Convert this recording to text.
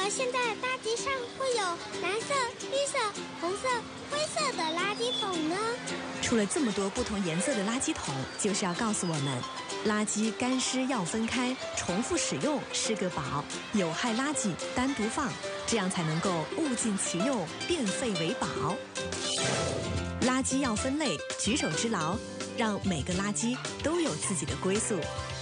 现在大街上会有蓝色、绿色、红色、灰色的垃圾桶呢？ 出了这么多不同颜色的垃圾桶，就是要告诉我们，垃圾干湿要分开，重复使用是个宝，有害垃圾单独放，这样才能够物尽其用，变废为宝。垃圾要分类，举手之劳，让每个垃圾都有自己的归宿。